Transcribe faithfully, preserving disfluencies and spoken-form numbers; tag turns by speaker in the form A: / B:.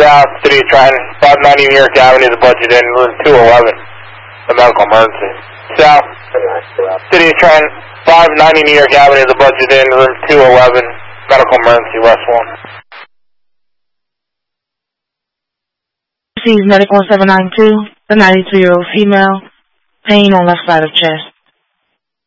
A: South, City of Triton, five ninety New York Avenue, the budget in, room two eleven, the medical emergency. South, City of Triton, five ninety New York Avenue, the budget in, room two eleven, medical emergency, West one.
B: This is medical seven nine two, the ninety-two-year-old female, pain on left side of chest.